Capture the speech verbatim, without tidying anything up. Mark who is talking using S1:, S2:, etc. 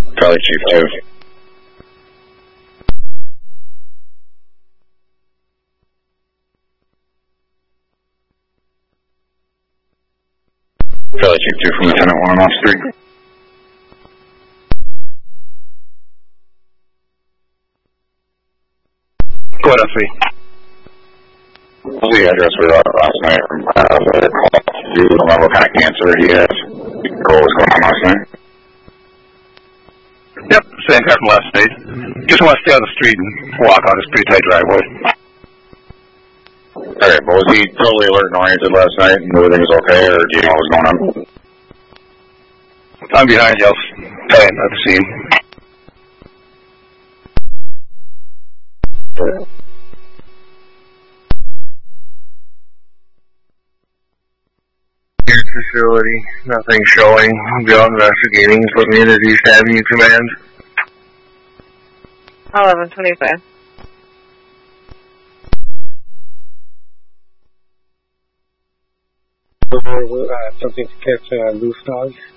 S1: Charlie Chief two. Charlie Chief two from Lieutenant one off street.
S2: Go ahead, three.
S1: What's the address we were last night from uh, the call? Do you remember what kind of cancer he has? What was going on last night?
S2: Yep, same guy from last night. Just want to stay on the street and walk on this pretty tight driveway.
S1: Alright, but was he totally alert and oriented last night and everything was okay, or do you know what was going on?
S2: I'm behind you. I'll tell you at the scene.
S3: Your facility, nothing showing. Beyond investigating, put me into East Avenue Command.
S4: eleven twenty-five.
S5: Uh, something to catch uh, loose dogs.